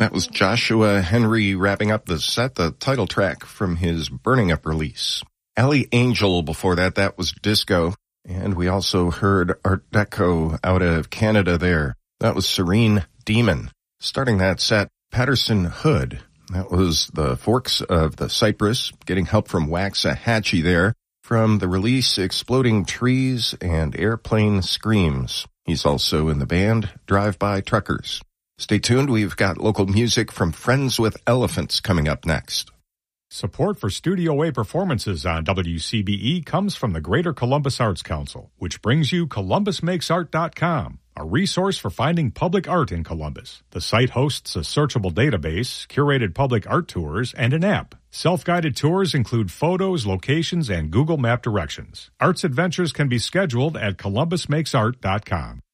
That was Joshua Henry wrapping up the set, the title track from his Burning Up release. Ellie Angel before that, that was Disco. And we also heard Art Deco out of Canada there. That was Serene Demon. Starting that set, Patterson Hood. That was the Forks of the Cypress, getting help from Waxahachie there. From the release Exploding Trees and Airplane Screams. He's also in the band Drive-By Truckers. Stay tuned, we've got local music from Friends with Elephants coming up next. Support for Studio A performances on WCBE comes from the Greater Columbus Arts Council, which brings you ColumbusMakesArt.com, a resource for finding public art in Columbus. The site hosts a searchable database, curated public art tours, and an app. Self-guided tours include photos, locations, and Google Map directions. Arts adventures can be scheduled at ColumbusMakesArt.com.